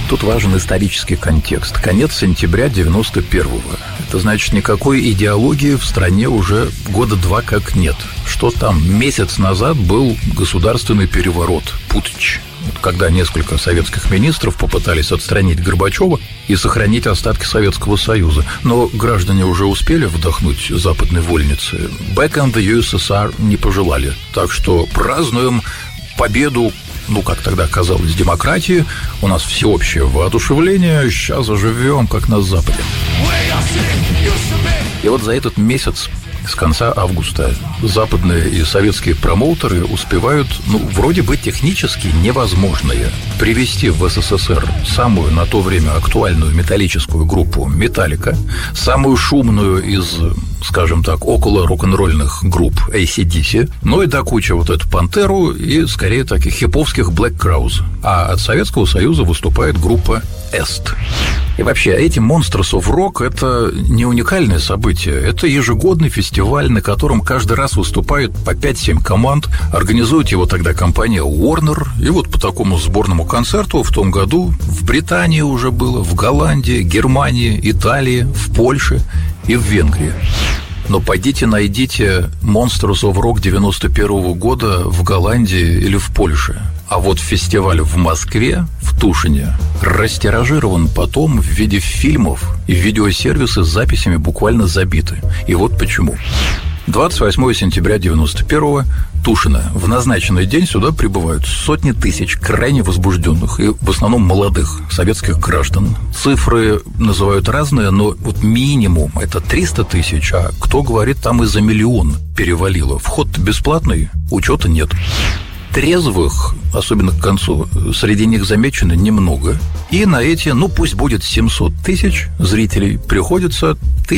Тут важен исторический контекст. Конец сентября 91-го. Это значит, никакой идеологии в стране уже года два как нет. Что там? Месяц назад был государственный переворот, путч. Когда несколько советских министров попытались отстранить Горбачева и сохранить остатки Советского Союза. Но граждане уже успели вдохнуть западной вольницы. Back in the USSR не пожелали. Так что празднуем победу, как тогда казалось, демократии. У нас всеобщее воодушевление. Сейчас заживем, как на Западе. И вот за этот месяц, с конца августа, западные и советские промоутеры успевают, вроде бы технически невозможное. Привести в СССР самую на то время актуальную металлическую группу «Металлика», самую шумную из, скажем так, около рок-н-ролльных групп AC/DC, и до кучи вот эту «Пантеру» и, скорее, таких хиповских Black Crowes. А от Советского Союза выступает группа «Эст». И вообще, эти Monsters of Rock – это не уникальное событие, это ежегодный фестиваль, на котором каждый раз выступают по 5-7 команд. Организует его тогда компания Warner. И вот по такому сборному концерту в том году в Британии уже было, в Голландии, Германии, Италии, в Польше и в Венгрии. Но пойдите найдите Monsters of Rock 91-го года в Голландии или в Польше. А вот фестиваль в Москве, в Тушине, растиражирован потом в виде фильмов, и видеосервисы с записями буквально забиты. И вот почему. 28 сентября 91-го, Тушино. В назначенный день сюда прибывают сотни тысяч крайне возбужденных и в основном молодых советских граждан. Цифры называют разные, но вот минимум это 300 тысяч, а кто говорит, там и за миллион перевалило. Вход-то бесплатный, учета нет. Трезвых, особенно к концу, среди них замечено немного. И на эти, пусть будет 700 тысяч зрителей, приходится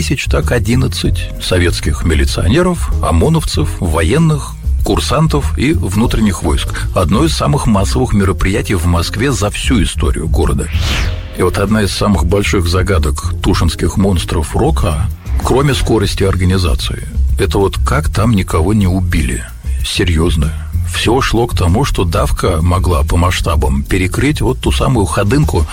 11 советских милиционеров, ОМОНовцев, военных, курсантов и внутренних войск. Одно из самых массовых мероприятий в Москве за всю историю города. И вот одна из самых больших загадок тушинских монстров рока, кроме скорости организации, это вот как там никого не убили. Серьезно. Все шло к тому, что давка могла по масштабам перекрыть вот ту самую ходынку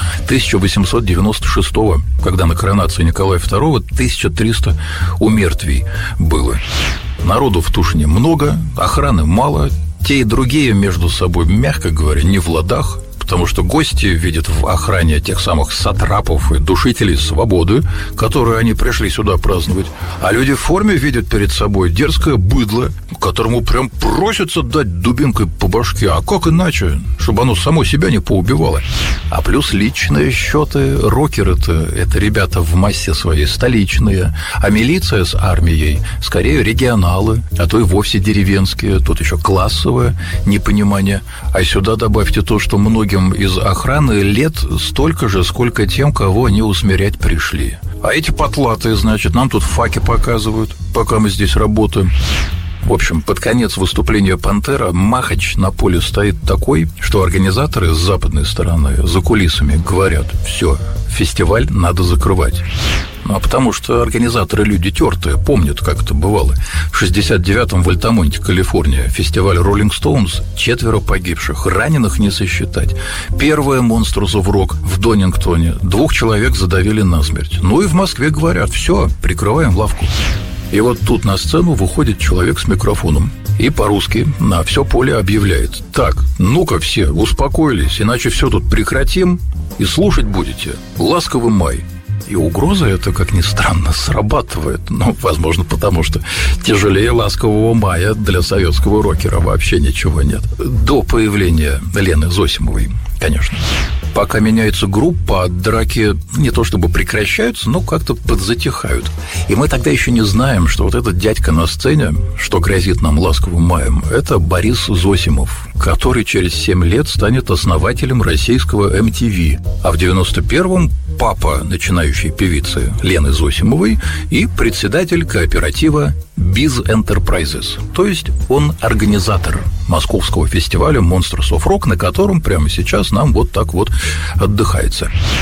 1896-го, когда на коронации Николая II 1300 умертвий было. Народу в Тушине много, охраны мало, те и другие между собой, мягко говоря, не в ладах, потому что гости видят в охране тех самых сатрапов и душителей свободы, которые они пришли сюда праздновать, а люди в форме видят перед собой дерзкое быдло, которому прям просится дать дубинкой по башке, а как иначе, чтобы оно само себя не поубивало. А плюс личные счеты. Рокеры-то это ребята в массе своей столичные, а милиция с армией скорее регионалы, а то и вовсе деревенские. Тут еще классовое непонимание. А сюда добавьте то, что многим из охраны лет столько же, сколько тем, кого они усмирять пришли. А эти потлатые, значит, нам тут факи показывают, пока мы здесь работаем. В общем, под конец выступления «Пантера» махач на поле стоит такой, что организаторы с западной стороны за кулисами говорят: все, фестиваль надо закрывать. А потому что организаторы люди тертые, помнят, как это бывало. В 69-м в Альтамонте, Калифорния, фестиваль Rolling Stones, 4 погибших, раненых не сосчитать. Первое Monsters of Rock в Донингтоне, 2 человек задавили насмерть. И в Москве говорят: все, прикрываем лавку. И вот тут на сцену выходит человек с микрофоном и по-русски на все поле объявляет: так, ну-ка все, успокоились, иначе все тут прекратим и слушать будете «Ласковый май». И угроза эта, как ни странно, срабатывает. Возможно, потому что тяжелее «Ласкового мая» для советского рокера вообще ничего нет. До появления Лены Зосимовой, конечно. Пока меняется группа, драки не то чтобы прекращаются, но как-то подзатихают. И мы тогда еще не знаем, что вот этот дядька на сцене, что грозит нам «Ласковым маем», это Борис Зосимов, который через 7 лет станет основателем российского MTV. А в 91-м папа начинающей певицы Лены Зосимовой и председатель кооператива Biz Enterprises. То есть он организатор московского фестиваля Monsters of Rock, на котором прямо сейчас нам вот так вот отдыхается.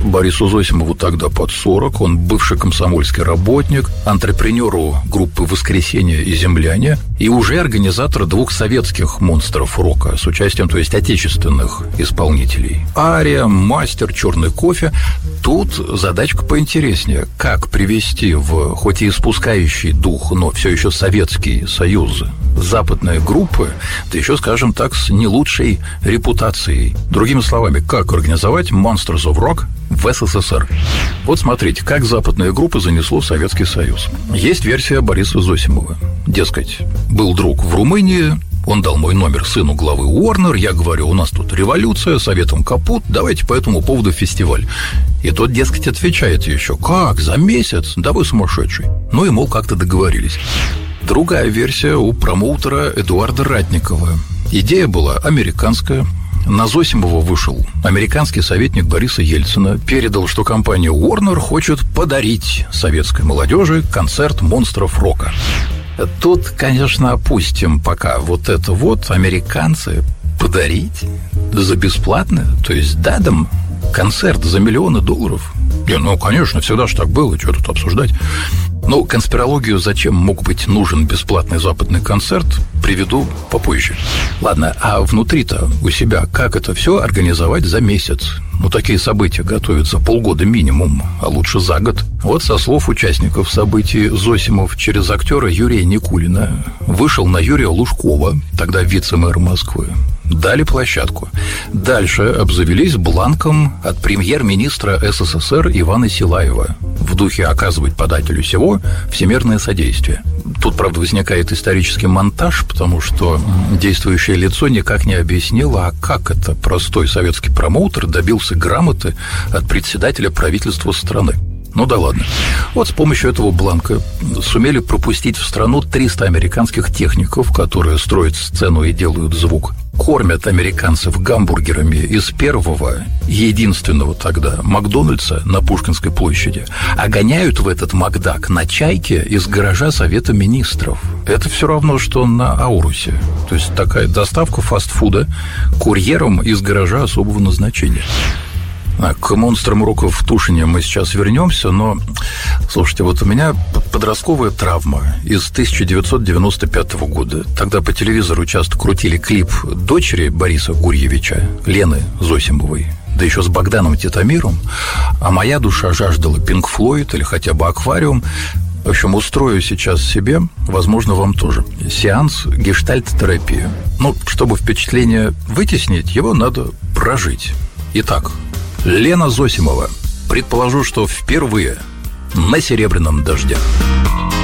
Борису Зосимову тогда под 40, он бывший комсомольский работник, антрепренеру группы «Воскресенье» и «Земляне», и уже организатор 2 советских монстров рока с участием, то есть отечественных исполнителей. «Ария», «Мастер», «Черный кофе». Тут задачка поинтереснее. Как привести в, хоть и испускающий дух, но все еще Советский Союз, западные группы, да еще, скажем так, с не лучшей репутацией. Другими словами, как организовать Monsters of Rock в СССР. Вот смотрите, как западные группы занесло в Советский Союз. Есть версия Бориса Зосимова. Дескать, был друг в Румынии, он дал мой номер сыну главы Warner, я говорю, у нас тут революция, советом капут, давайте по этому поводу фестиваль. И тот, дескать, отвечает еще, как, за месяц? Да вы сумасшедший. Ну и, мол, как-то договорились. Другая версия у промоутера Эдуарда Ратникова. Идея была американская. На Зосимова вышел американский советник Бориса Ельцина, передал, что компания Warner хочет подарить советской молодежи концерт монстров рока. Тут, конечно, опустим пока вот это вот американцы подарить за бесплатно, то есть дадам концерт за миллионы долларов. Ну, конечно, всегда же так было, что тут обсуждать. Но конспирологию, зачем мог быть нужен бесплатный западный концерт, приведу попозже. Ладно, а внутри-то у себя как это все организовать за месяц? Ну, такие события готовятся полгода минимум, а лучше за год. Вот со слов участников событий Зосимов через актера Юрия Никулина вышел на Юрия Лужкова, тогда вице-мэра Москвы. Дали площадку. Дальше обзавелись бланком от премьер-министра СССР Ивана Силаева в духе оказывать подателю сего всемирное содействие. Тут, правда, возникает исторический монтаж, потому что действующее лицо никак не объяснило, а как это простой советский промоутер добился грамоты от председателя правительства страны. Ну да ладно. Вот с помощью этого бланка сумели пропустить в страну 300 американских техников, которые строят сцену и делают звук. Кормят американцев гамбургерами из первого, единственного тогда Макдональдса на Пушкинской площади, а гоняют в этот Макдак на чайке из гаража Совета Министров. Это все равно, что на Аурусе. То есть такая доставка фастфуда курьером из гаража особого назначения. К монстрам рока в Тушине мы сейчас вернемся, но, слушайте, вот у меня подростковая травма из 1995 года. Тогда по телевизору часто крутили клип дочери Бориса Гурьевича, Лены Зосимовой, да еще с Богданом Титомиром, а моя душа жаждала Пинк Флойд или хотя бы Аквариум. В общем, устрою сейчас себе, возможно, вам тоже, сеанс гештальт-терапии. Ну, чтобы впечатление вытеснить, его надо прожить. Итак, Лена Зосимова. Предположу, что впервые на «Серебряном дожде».